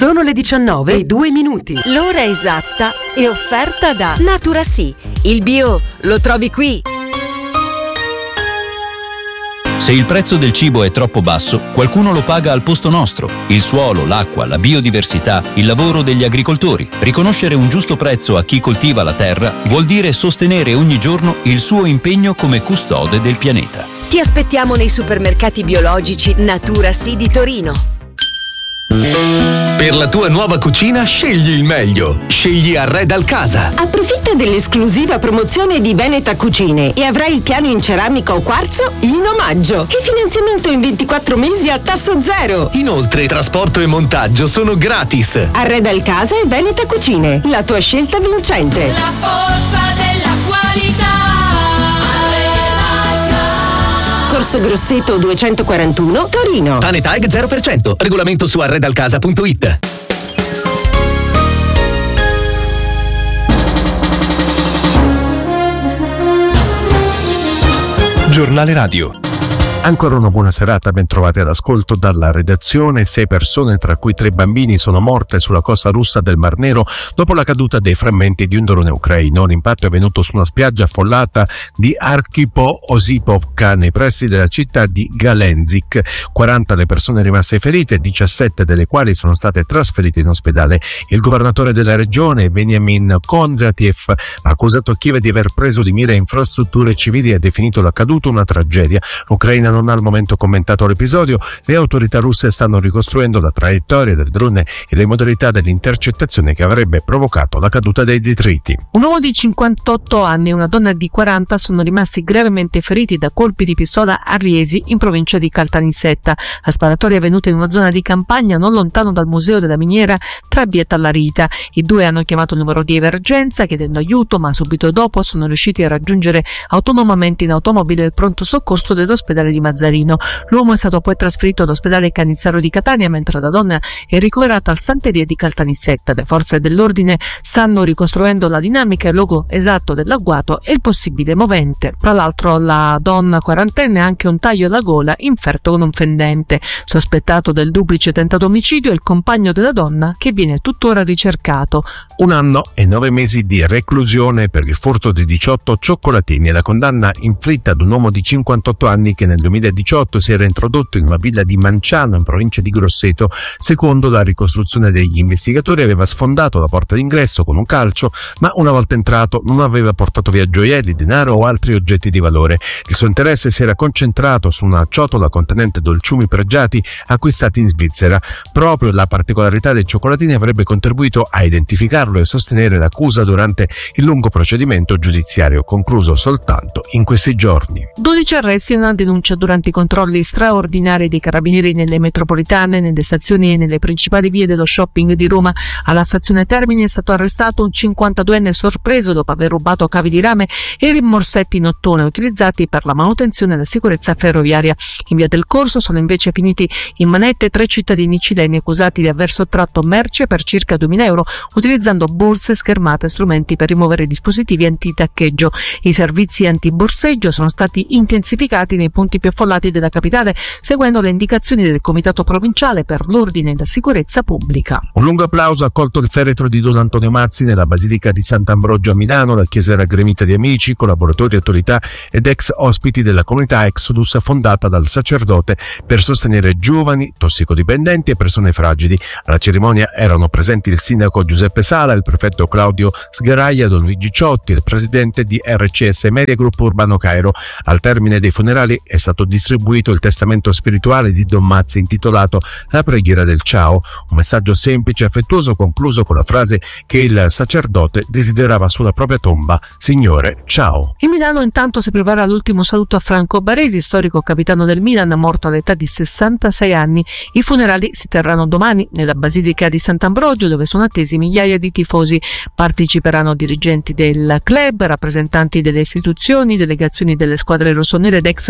Sono le 19:02. L'ora esatta è offerta da Natura Sì. Il bio lo trovi qui. Se il prezzo del cibo è troppo basso, qualcuno lo paga al posto nostro. Il suolo, l'acqua, la biodiversità, il lavoro degli agricoltori. Riconoscere un giusto prezzo a chi coltiva la terra vuol dire sostenere ogni giorno il suo impegno come custode del pianeta. Ti aspettiamo nei supermercati biologici Natura Sì di Torino. Per la tua nuova cucina scegli il meglio. Scegli Arredal Casa. Approfitta dell'esclusiva promozione di Veneta Cucine e avrai il piano in ceramica o quarzo in omaggio e finanziamento in 24 mesi a tasso zero. Inoltre trasporto e montaggio sono gratis. Arredal Casa e Veneta Cucine, la tua scelta vincente. La forza della qualità. Corso Grosseto 241, Torino. Tanetag 0%. Regolamento su arredalcasa.it. Giornale Radio. Ancora una buona serata, ben trovati all'ascolto dalla redazione. 6 persone, tra cui 3 bambini, sono morte sulla costa russa del Mar Nero dopo la caduta dei frammenti di un drone ucraino. L'impatto è avvenuto su una spiaggia affollata di Archipo-Osipovka nei pressi della città di Galenzik. 40 le persone rimaste ferite, 17 delle quali sono state trasferite in ospedale. Il governatore della regione, Veniamin Kondratiev, ha accusato Kiev di aver preso di mira infrastrutture civili e ha definito l'accaduto una tragedia. L'Ucraina non ha al momento commentato l'episodio. Le autorità russe stanno ricostruendo la traiettoria del drone e le modalità dell'intercettazione che avrebbe provocato la caduta dei detriti. Un uomo di 58 anni e una donna di 40 sono rimasti gravemente feriti da colpi di pistola a Riesi, in provincia di Caltanissetta. La sparatoria è avvenuta in una zona di campagna non lontano dal museo della miniera tra Bieta e Larita. I due hanno chiamato il numero di emergenza chiedendo aiuto, ma subito dopo sono riusciti a raggiungere autonomamente in automobile il pronto soccorso dell'ospedale di Mazzarino. L'uomo è stato poi trasferito all'ospedale Canizzaro di Catania, mentre la donna è ricoverata al Santeria di Caltanissetta. Le forze dell'ordine stanno ricostruendo la dinamica, il luogo esatto dell'agguato e il possibile movente. Tra l'altro la donna quarantenne ha anche un taglio alla gola inferto con un fendente. Sospettato del duplice tentato omicidio è il compagno della donna, che viene tuttora ricercato. 1 anno e 9 mesi di reclusione per il furto di 18 cioccolatini e la condanna inflitta ad un uomo di 58 anni che nel 2018 si era introdotto in una villa di Manciano in provincia di Grosseto. Secondo la ricostruzione degli investigatori aveva sfondato la porta d'ingresso con un calcio, ma una volta entrato non aveva portato via gioielli, denaro o altri oggetti di valore. Il suo interesse si era concentrato su una ciotola contenente dolciumi pregiati acquistati in Svizzera. Proprio la particolarità dei cioccolatini avrebbe contribuito a identificarlo e sostenere l'accusa durante il lungo procedimento giudiziario concluso soltanto in questi giorni. 12 arresti e una denuncia durante i controlli straordinari dei carabinieri nelle metropolitane, nelle stazioni e nelle principali vie dello shopping di Roma. Alla stazione Termini è stato arrestato un 52enne sorpreso dopo aver rubato cavi di rame e rimorsetti in ottone utilizzati per la manutenzione e la sicurezza ferroviaria. In via del Corso sono invece finiti in manette 3 cittadini cileni accusati di aver sottratto merce per circa 2.000 euro utilizzando borse, schermate e strumenti per rimuovere dispositivi antitaccheggio. I servizi antiborseggio sono stati intensificati nei punti più affollati della capitale, seguendo le indicazioni del Comitato Provinciale per l'Ordine e la Sicurezza Pubblica. Un lungo applauso ha accolto il feretro di Don Antonio Mazzi nella Basilica di Sant'Ambrogio a Milano. La chiesa era gremita di amici, collaboratori, autorità ed ex ospiti della comunità Exodus, fondata dal sacerdote per sostenere giovani, tossicodipendenti e persone fragili. Alla cerimonia erano presenti il sindaco Giuseppe Sala, il prefetto Claudio Sgaraia, Don Luigi Ciotti, il presidente di RCS Media Group Urbano Cairo. Al termine dei funerali è stato distribuito il testamento spirituale di Don Mazzi intitolato La preghiera del ciao, un messaggio semplice e affettuoso concluso con la frase che il sacerdote desiderava sulla propria tomba: Signore, ciao. In Milano intanto si prepara l'ultimo saluto a Franco Baresi, storico capitano del Milan, morto all'età di 66 anni. I funerali si terranno domani nella Basilica di Sant'Ambrogio, dove sono attesi migliaia di tifosi. Parteciperanno dirigenti del club, rappresentanti delle istituzioni, delegazioni delle squadre rossonere ed ex compagni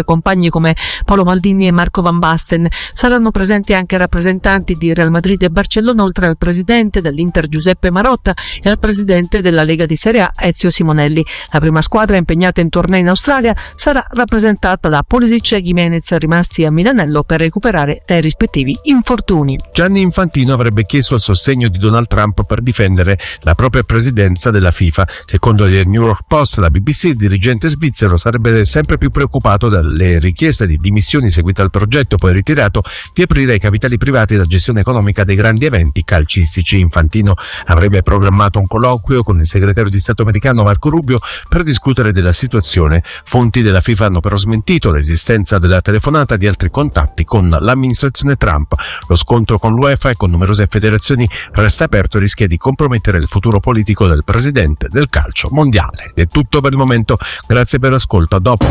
come Paolo Maldini e Marco Van Basten. Saranno presenti anche rappresentanti di Real Madrid e Barcellona, oltre al presidente dell'Inter Giuseppe Marotta e al presidente della Lega di Serie A Ezio Simonelli. La prima squadra impegnata in tournée in Australia sarà rappresentata da Pulisic e Gimenez, rimasti a Milanello per recuperare dai rispettivi infortuni. Gianni Infantino avrebbe chiesto il sostegno di Donald Trump per difendere la propria presidenza della FIFA. Secondo il New York Post, la BBC, il dirigente svizzero sarebbe sempre più preoccupato dalle richieste di dimissioni seguite al progetto, poi ritirato, di aprire ai capitali privati la gestione economica dei grandi eventi calcistici. Infantino avrebbe programmato un colloquio con il segretario di Stato americano Marco Rubio per discutere della situazione. Fonti della FIFA hanno però smentito l'esistenza della telefonata di altri contatti con l'amministrazione Trump. Lo scontro con l'UEFA e con numerose federazioni resta aperto e rischia di compromettere il futuro politico del presidente del calcio mondiale. È tutto per il momento, grazie per l'ascolto, a dopo.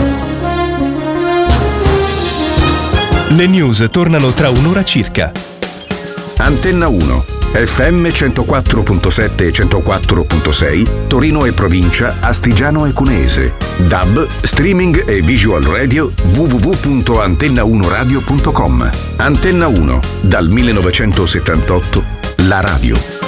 Le news tornano tra un'ora circa. Antenna 1, FM 104.7 e 104.6, Torino e provincia, Astigiano e Cuneese. DAB, streaming e visual radio, www.antenna1radio.com. Antenna 1, dal 1978, la radio.